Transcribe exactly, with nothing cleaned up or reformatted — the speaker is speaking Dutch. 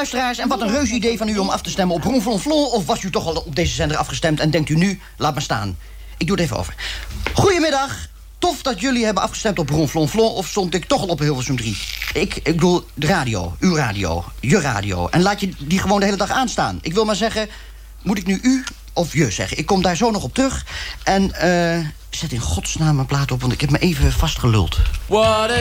luisteraars, en wat een reus idee van u om af te stemmen op Ronflonflon. Of was u toch al op deze zender afgestemd en denkt u nu, laat maar staan. Ik doe het even over. Goedemiddag. Tof dat jullie hebben afgestemd op Ronflonflon, of stond ik toch al op Hilversum drie? Ik, ik bedoel, de radio, uw radio, je radio. En laat je die gewoon de hele dag aanstaan. Ik wil maar zeggen, moet ik nu u of je zeggen? Ik kom daar zo nog op terug. En uh, zet in godsnaam een plaat op, want ik heb me even vastgeluld. What a